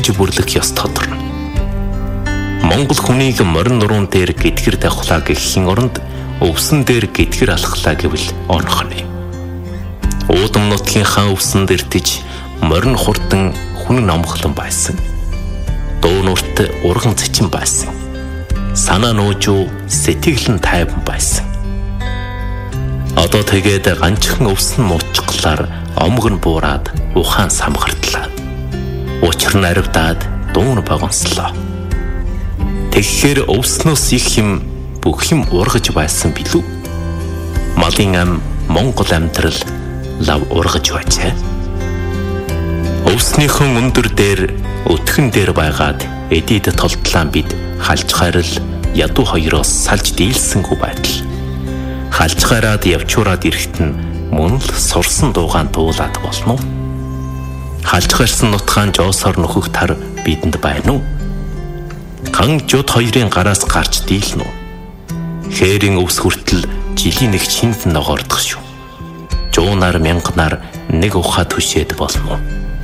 итгэж бүрлэх ёс тодорно. Монгол хүнийг морин нуруунд дээр гидгэр давхлаа гэхийн оронд өвсөн дээр гидгэр алхлаа гэвэл онохны. Уудам нутгийнхаа өвсөн дээр тиж морин хурдан хүн номхлон байсан. Дуу нурт урган цэчин байсан. Санаа нуужуу сэтгэл нь тайван байсан. Одоо тэгээд ганчхан өвсөн муучглаар омг нь буураад ухаан самгартлаа. Учир нь аривдаад дуун багонслоо. Тэгэхээр өвснөөс их юм бүх юм ургаж байсан билүү? Малын ам Монгол амьдрал лав ургаж байжээ. Өвснийхэн өндөр дээр өтгөн дээр байгаад эдийд толтлаан бид халж хайрал ядуу хоёроос салж дийлсэнгүй байтал. Халж гараад явчураад ирэхэд нь мөн л сурсан дуугаан дуулаад болно. Халж гарсан нутгаан жоосоор нөхөх тар бидэнд байна уу? Ган жууд хоёрын гараас гарч дийлнэ үү? Хээрийн өвс хүртэл жилийн нэг чинд ногоордох шүү. Жуунаар мянганаар нэг ухаа түшээд болно.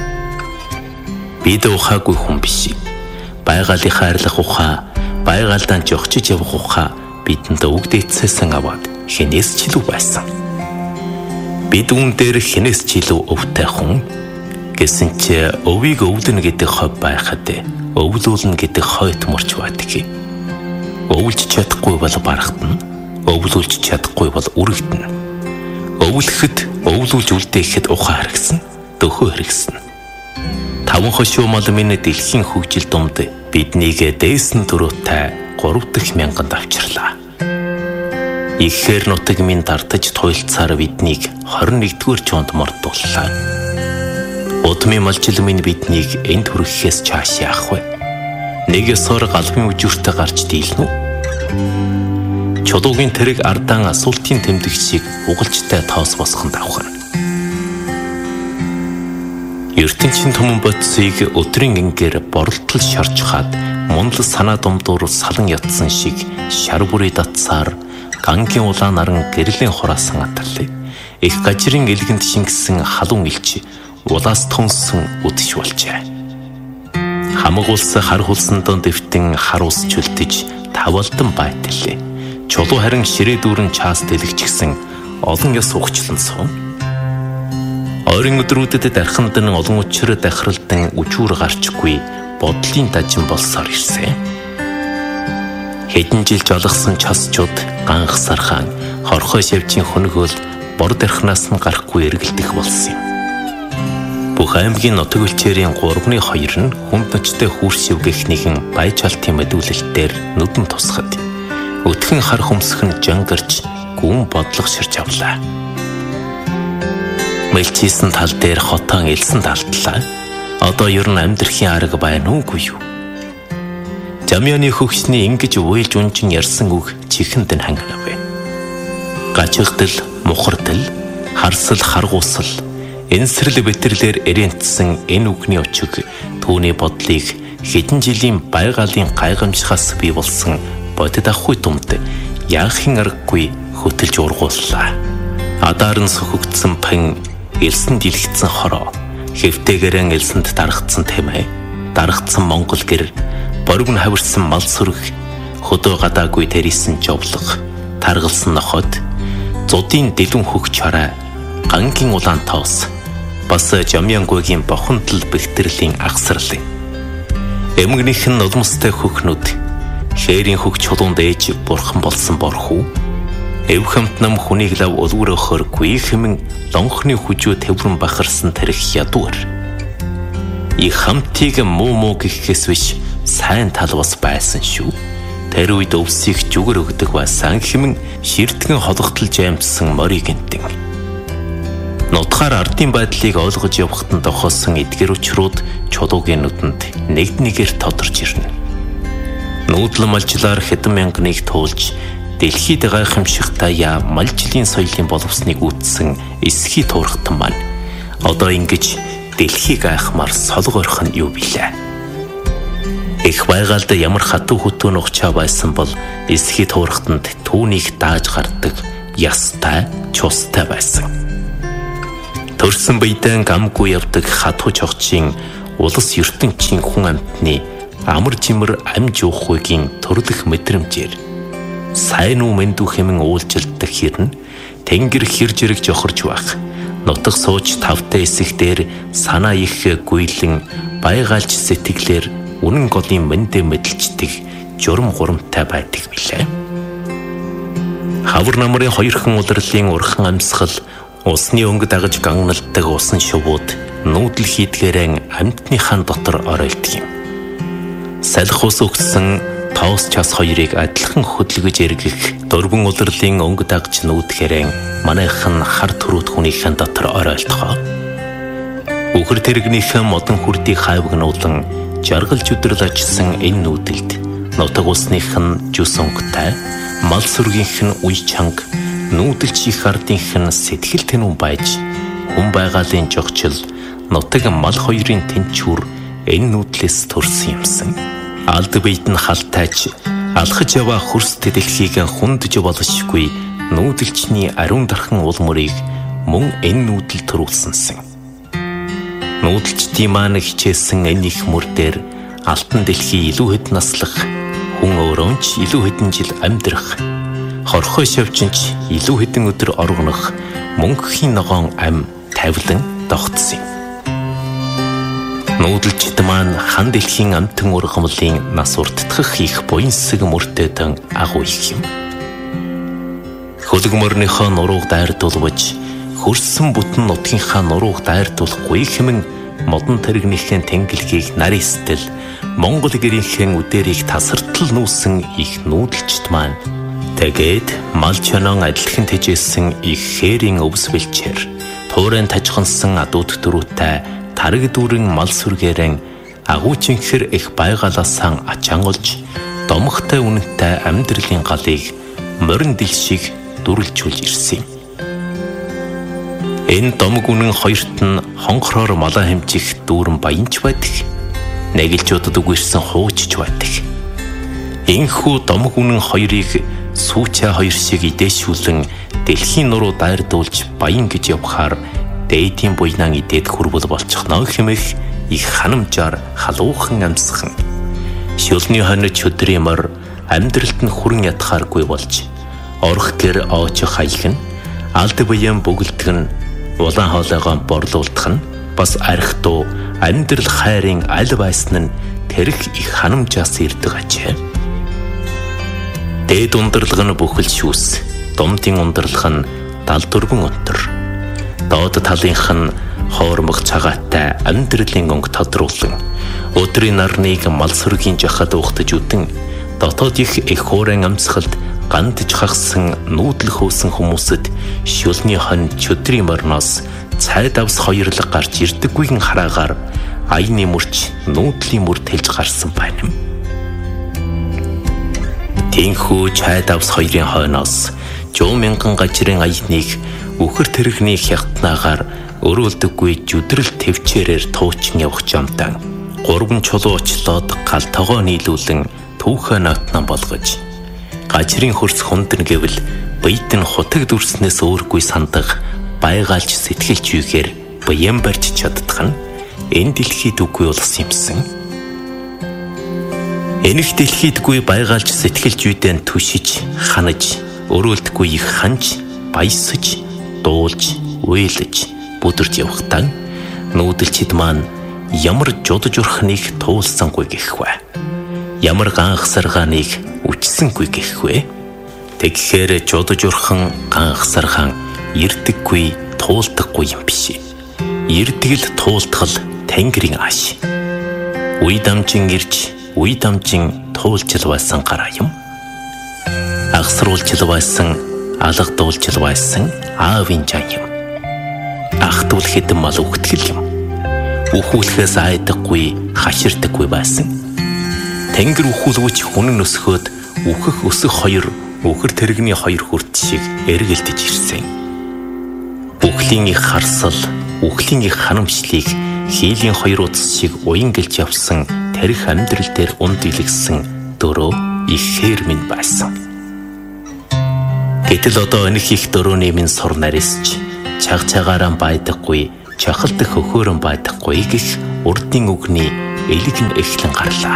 Бид ухаагүй хүн биш. Байгалийн хайрлах ухаа, байгаалдаа жогчиж явах ухаа бидэнд өгдөөцсөн аваад хинээс ч илүү байсан. Бид үүн дээр хинээс ч илүү өвтэй хүн гэсэн чи өвийг өвдөн гэдэг хов байхад өвлүүлнэ гэдэг хойт мөрч байдаг. Өвлж чадахгүй бол барагдана. Өвлүүлж чадахгүй бол үрэгдэнэ. Өвлөхөд өвлүүлж үлдээхэд ухаан хэрэгсэн, дөхөө хэрэгсэн. Таван хошуу мал минь дэлхийн хөгжил дунд биднийг дээсэн төрөөтэй 3 дахь мянганд авчирлаа. Ихээр нутаг минь дартаж туйлцаар биднийг 21-р чонд мордууллаа. Удмын малжил минь биднийг энд хүрэхээс чааш яах вэ? Нэг ёсоор галбын үжиртэй гарч дийлнэ үү? Чулуугийн тэрэг ардаан асуултын тэмдэг шиг угалжтай тоос босгонд авахна. ертөнцийн түмэн бодисыг өдрийн ингээр боролтол шарж хаад мунлал санаа домдуур салан ятсан шиг шар бүрий татсаар гангийн улаан наран гэрлийн хураасан атарлыг их гажрын элгэнд шингэсэн халуун илч улаас тунсан үдшиж болжээ. Хамаг улс хар хулсандон дэвтэн хар ус чөлтөж тавалдан байтэлээ. Чулуу харин ширээ дүүрэн чаас дэлгэжсэн олон ёс ухчлан суун. Ойрын өдрүүдэд дархандан олон учир дахиралдан үжүүр гарчгүй бодлын дажин болсоор ирсэн. Хэдэн жил жолгосон часчууд ганхсар хаан хорхой шавжийн хөнгөөл бор дархнаас нь гарахгүй эргэлдэх болсон юм. Бүх аймгийн нутаг үлчээрийн 3-2 нь хүнд ночтой хүүршив гэх нэгэн баяжалтын мэдүүлэлтээр нүдэн тусахад өтгөн хар хөмсөх нь жангарч гүн бодлого ширж авлаа. Мэлчийсэн тал дээр хотон элсэн талтлаа. Одоо ер нь амьдрахын арга байна уугүй юу? Жамяаны хөгшний ингэж уйлж унжин ярьсан үг чихэнд нь хангавэ. Гажигдал, мухардал, харсал, харгуусал, энсрэл бэтэрлэр эрентсэн энэ үгний өчиг түүний бодлыг хэдэн жилийн байгалийн гайхамшигаас бий болсон бодит ахуй думд яахын аргагүй хөтөлж ургууллаа. Адаар нь сөхөгдсөн пан элсэн дэлгэцсэн хороо хэвтээгэрэн элсэнд дарагдсан тэмээ дарагдсан монгол гэр боргон хавирсан мал сүрэг хөдөө гадаагүй тэрийсэн жовлог таргалсан ноход зудын дэлүн хөх чараа гангийн улаан тоос бас жамьянгүйгийн бохонтол бэлтэрлийн агсарлын эмгэнийх нь нулимстай хөхнүүд хээрийн хөх чулуунд ээж бурхан болсон борхуу эвхэмт нам хүнийг лав улгөрөхөр гүй хэмэн лонхны хүжөө тэврэн бахарсан тэрх ядуур. И хамтыг муу гэхээс биш сайн тал бас байсан шүү. Тэр үед өвсийг жүгэр өгдөг байсан хэмэн ширтгэн холготолж амжсан морийг гинтэн. Нутгаар ардын байдлыг ойлгож явахад нь дохоосон эдгэр учрууд чулуугийн нүдэнд нэгд-нэгээр тодорч ирнэ. Нүүдлэн малжлаар хэдэн мянганыг туулж дэлхийд гайхамшигтай малжлын соёлын боловсныг үүссэн эсхий туурхтан маань одоо ингэж дэлхийг гайхмаар солгорох нь юу билээ? Их байгаалд ямар хатуу хөтөө нухчаа байсан бол эсхий туурхтанд түүнийг дааж гардаг ястай, чустай байсан. Төрсөн биедэн гамгүй явдаг хатуу чогчийн улс ертөнцийн хүн амьтны амар жимэр амж уухгүй төрлөх мэдрэмжээр сайн уу мэндүү хэмээн уулжилдаг хэрнэ тэнгэр хэр зэрэг жохорч байх нутаг сууж тавтай эсэх дээр санаа их гуйлан байгаалж сэтгэлээр үнэн голын мэндэ мэдлждэг журам гурамтай байдаг билээ. Хавар намрын хоёрхан улирлын урхан амьсгал усны өнгө дагаж гагналдаг усан шувууд нүүдэл хийдгээрэн амьтныхаа дотор оройлдог юм. Салхи ус өгсөн тоос час хоёрыг адилхан хөдөлгөж эргэх дөрвөн улирлын өнгө дагж нүүдгээрэн манайхан хар түрүүд хүнийхэн дотор оройлдгоо. Үхэр тэрэгнийхэн модон хүрдийг хайвагнуулан жаргалж өдрөл очсон энэ нүүдэлд нутаг усных нь жүс онготой мал сүргийнх нь үе чанга нүүдэлч их ардынх нь сэтгэл тэнүүн байж хүн байгаалын жогчл нутаг мал хоёрын тэнчүр энэ нүүдлээс төрсөн юмсан. Алд бийд нь халтайч алхаж яваа хөрс дэлхийг хүндж болшгүй нүүдэлчний ариун дархан улмөрийг мөн энэ нүүдэл төрүүлсэнсэн. Нүүдэлчдийн маань хичээсэн энэ их мөр дээр алтан дэлхий илүү хэд наслах хүн өөрөөнч илүү хэдэн жил амьдрах хорхой шавчинч илүү хэдэн өдөр оргонох мөнгөхийн ногоон ам тавилан тогтсон. Нүүдэлчд маань хан дэлхийн амтан ургамлын нас уртдах их буянсаг мөртөдөн агуу их юм. Хөлөг мөрнийхөө нурууг дайрдуулж хөрсөн бүтэн нутгийнхаа нурууг дайрдуулахгүй хэмээн модон тэрэгнийхэн тэнгэлгийг наристэл Монгол гэрийнхэн үдэрийг тасартал нүүсэн их нүүдэлчд маань тэгээд мал чонон адилхан тэжээсэн их хээрийн өвс бэлчээр туурын тажгансан адууд дөрүүтэй тараг дүүрэн мал сүргээрэн агуучинхэр их байгалаасаа ачаангулж домогтой үнэнтэй амьдралын галыг морин дил шиг дүрлжүүлж ирсэн. Энэ домог үнэн хоёрт нь хонхроор малаа хэмжих дүүрэн баянч байдаг. Нэгэлжуудад үгүйрсэн хуучж байдаг. Энэхүү домог үнэн хоёрыг сүүчээ хоёр шиг идээшүүлэн дэлхийн нуруу дайрдуулж баян гэж явхаар дээдийн буйнаан идээд хүрбэл болчихно хэмэх их ханамжаар халуухан амьсхан. Шүлний хонож өдрийн мор амьдралд нь хүрэн ятхааргүй болж орох гэр очих хаягн алд буян бөглдгэн улаан хоолойгоо борлуулдах нь бас архитуу амьдрал хайрын аль байсан нь тэрх их ханамжаас ирдэг ажээ. Дээд ундралга нь бүхэл шүүс, думдын ундралга нь 74 өнтөр. Доод талынх нь хоормог цагаатай амьдралын өнгө тодруулан өдрийн нарныг мал сүргийн жахад уухтаж үтэн дотоод их хуурайн амьсгалд гандж хагсан нүүдэл хөөсөн хүмүүсэд шүлний хон чөдрийн морноос цай давс хоёрлог гарч ирдэггүйн хараагаар аяны мөрч нүүдлийн мөр тэлж гарсан байна. Тинхүү цай давс хоёрын хойноос 100,000 гажрын аяныг үхэр тэрэгний хятнаагаар өрөөлдөггүй жүдрэл төвчээрээр туучин явах жамтан 3 чулуу очлоод гал тогоо нийлүүлэн түүхэ нотнон болгож гажрын хөрс хүндэн гэвэл бийт нь хутаг дүрснээс өөргүй сандах байгаалж сэтгэлж юугээр баян барьж чаддах нь энэ дэлхийд үгүй болсон юмсан. Энэх дэлхийдгүй байгаалж сэтгэлж юудэн түшиж ханаж өрөөлдөггүй их ханж баясаж дуулж уйлж бүдэрж явахтаа нүүдэлчид маань ямар жудаж урхныг туулсангүй гэх вэ? Ямар ганхсаргааныг үчсэнгүй гэх вэ? Тэгэхэр жудаж урхан ганхсаргаан ирдэггүй туулдаггүй юм биш. Ирдэгэл туултгал Тэнгэрийн ааш. Үе дамжин ирж, үе дамжин туулжл байсан гараа юм. Агсруулжл байсан, алгадуулжл байсан аавын жан юм. Ахтуул хэдэн мал үгтгэл юм. Үхүүлэхээс айдаггүй, хаширдаггүй байсан. Тэнгэр үхүүлгүйч хүн өсгөөд үхэх өсөх хоёр үхэр тэрэгний хоёр хүрт шиг эргэлдэж ирсэн. Үхлийн их харсал, үхлийн их ханамжлыг хийлийн хоёр удас шиг уянгалж явсан тэрх амьдрал дээр унд илгэсэн дөрөө их хээр минь байсан. Гэтэл одоо энэх их дөрөөний минь сур нарисч чаг цагаараа байдаггүй, чахалдах хөхөөрөн байдаггүй гэх урдын үгний элэг нь эхлэн гарлаа.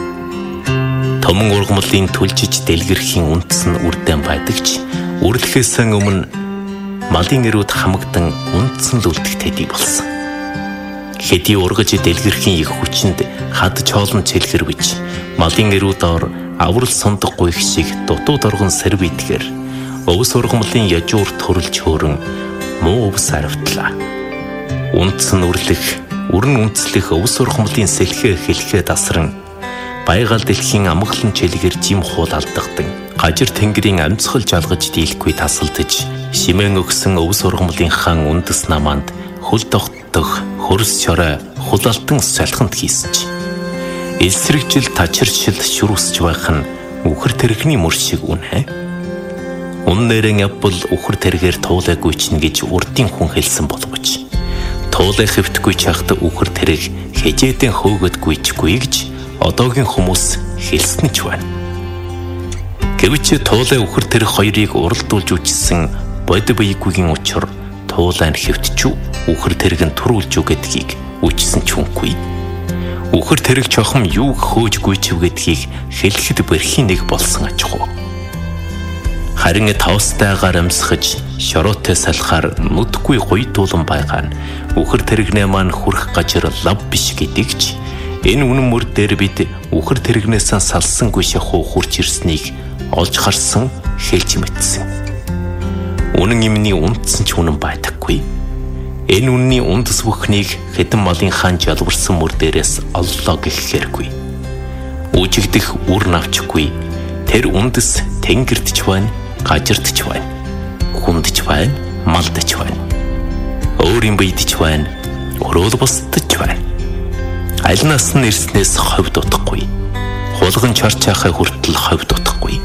Томон ургамлын түлжиж дэлгэрхийн үндэс нь үрдэн байдагч үрлэхээс өмнө малын эрүүд хамагдан үндсэн л үлдэх болсон. Хэдий ургаж дэлгэрхийн их хүчинд хадж хоолн цэлгэрвэж малын эрүүд ор аврал сундаг гуйх шиг дутууд оргон сэрвийтгэр өвс ургамлын яжуур төрөлж хөөрөн муу өвс аравтлаа. Үндсэн үрлэх, үрэн үндэслэх өвс ургамлын сэлхээ хэлхээ дасран байгаль дэлхийн амгалан чэлгэр жим хуул алдагдан гажир тэнгэрийн амьсгал жалгаж дийлэхгүй тасалдаж шимэн өгсөн өвс ургамлын хаан үндэс наманд хөл тогтдох хөрс шорой хулалтан салхинд хийсэж элсрэгжил тачиршил шүрүсж байх нь үхэр тэрэгний мөр шиг үнэ. Үннээрэн явбал үхэр тэргээр туулайгүй чинь гэж урдын хүн хэлсэн боловч туулай хэвтгүй чахт үхэр тэрэг хэжээдэн хөөгдгүйчгүй гэж одоогийн хүмүүс хэлсэн ч байна. Гэвч туулай үхэр тэрэг хоёрыг уралдуулж үжсэн бод биегүйгийн учир туулай нь хэвтчүү үхэр тэрэг нь төрүүлж үгэдгийг үжсэн ч үнгүй. Үхэр тэрэг чохом юуг хөөж гүйчв гэдгийг хэлэхэд бэрхийн нэг болсон аж ахуй. Харин тоостайгаар амсгаж шороотой салхаар нүдгүй гуйдуулан байгаа нь үхэр тэрэгнээ маань хүрх гажир лав биш гэдэгч энэ үнэн мөр дээр бид үхэр тэрэгнээс салсангүй шахуу хурж ирснийг олж харсан хэлж мэдсэн. Үнэн юмны үндсэн ч үнэн байдаггүй. Энэ үнний үндэс бүхнийг хэдэн малын хаан жалбарсан мөр дээрээс оллоо гэх хэрэггүй. Үжигдэх үр навчгүй тэр үндэс тэнгэрдч байна, гажирдч байна, хүндч байна, малдч байна. Өөрийн биедч байна, өрөөл бусдч байна. Аль нас нь ирснээс ховд утахгүй. Хулган чарчаахай хүртэл ховд утахгүй.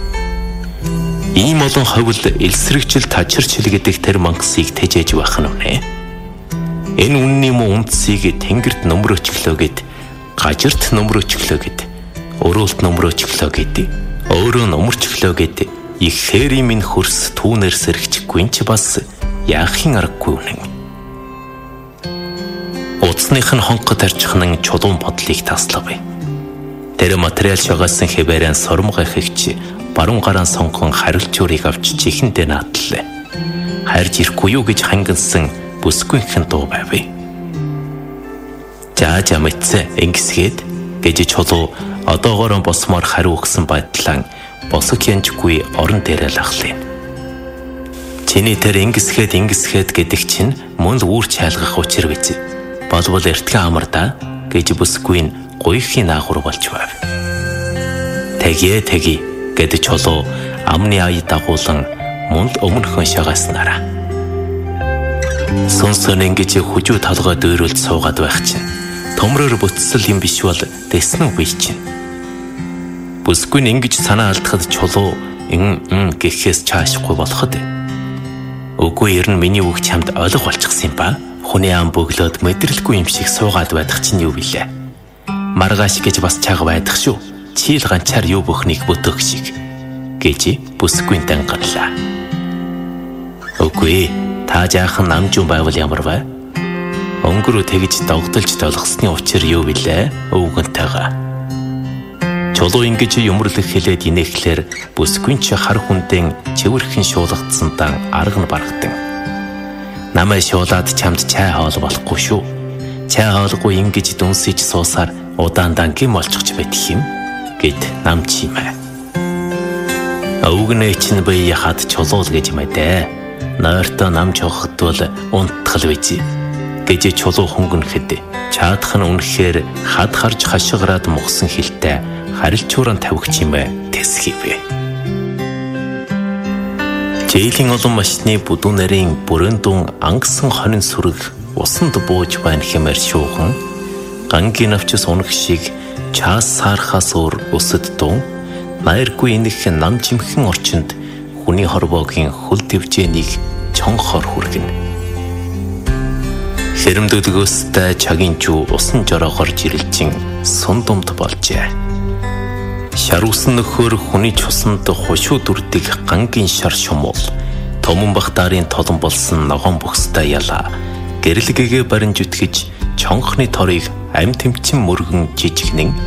Ийм олон ховл элсрэгжил тачирчил гэдэг тэр мангасыг тэжээж байх нь үнэ. Энэ үнний муу үндсийг тэнгэрт нөмрөөчлөө гэд, гажирт нөмрөөчлөө гэд, өрөөлт нөмрөөчлөө гэд, өөрөө нөмөрчлөө гэд их хээрийн минь хөрс түүнэр сэрэгчгүй ч бас яахын аргагүй үнэн. Утасных нь хонхот тарчихнан чулуун бодлыг таслав. Тэр материал шагаасан хэвээрэн сормгой хэгч баруун гараан сонгон хариулчурыг авч чихэндээ наадлаа. Хайрж ирэхгүй юу гэж хангилсан бүсгүйхэн дуу байв. Жаажа мэдсэн ингэсгээд гэж чулуу одоогоор босмоор хариу өгсөн байдлаа босог янжгүй орон дээрээ лахлаа. Чиний тэр ингэсгээд гэдэг чинь мөн л үүрч хайлгах учир биз. Болбол эртхэн амар да гэж бүсгүй нь гуйхийн наагур болж байв. Тэгээ гэдэг чулуу амны ая дагуулan мөн л өмнөхөн шагааснараа. Сонсон ингэж хүжүү толгой дөрүүлж суугаад байх чинь томроор бүтсэл юм биш бол дэсэн үгүй чинь. Бүсгүй нь ингэж санаа алдахад чулуу гэхээс чаашгүй болоход. Үгүй ер нь миний үг чамд ойлгох болчихсон юм ба. Хүний ам бөглөөд мэдрэлгүй юм шиг суугаад байх чинь юу вүлээ. Маргааш гэж бас чаг байдаг шүү. Чийл ганчаар юу бөхнийг бүтөх шиг гэж бүсгүй дангарлаа. Үгүй та жаахан намжуун байвал ямар вэ? Өнгөрөө тэгж догдолж долгосны учир юу вүлээ? Өвгөнтэйгээ. Чулуу ингэж юмрлах хэлээд инээхлээр бүсгүй ч хар хүндэн чивэрхэн шуулгацсан дан арга нь барагдан. Намайг шуулаад чамд чай хоол болохгүй шүү. Чай хоолгүй ингэж дүнсэж суусаар удаан гим олчихж байдаг юм гэд нам чимээ. Өвгнээ чинь бие хад чулуул гэж мэдээ. Нойртой нам чохтвол унтгал бийж гэж чулуу хөнгөнөхөд чаадах нь үнэхээр хад харж хашгираад мухсан хилтэй харилцууран тавигч юм тэсхийвэ. Жээлийн олон машины бүдүүн нарийн бүрэн дун ангасан хонин сүрэг усанд бууж байна хэмээр шуухан гангийн навчс унах шиг чаас саархаас өөр усад дун найргүй энэх нам жимхэн орчинд хүний хорвоогийн хөл дэвжээнийг чонхоор хүргэнэ. Хэрэмдөлгөөстэй чагийн чүү усан жороогоор жирэлжин сундумд болжээ. Шар усан нөхөр хүний чусанд хушуу дүрдэг гангийн шар шумуул томон бахтарын толон болсон ногоон бөхстэй ялаа гэрэлгэгээ барин зүтгэж чонхны торыг ам тэмчин мөргөн жижигнэн